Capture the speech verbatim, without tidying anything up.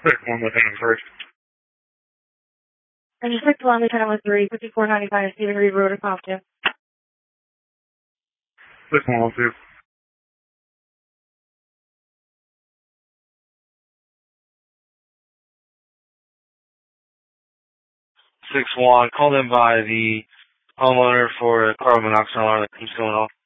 Six one Lieutenant first. And you six one Lieutenant with three fifty-four ninety-five Stephen Reed Road, Compton. Six one one two. Six one, called in by the homeowner for a carbon monoxide alarm that keeps going off.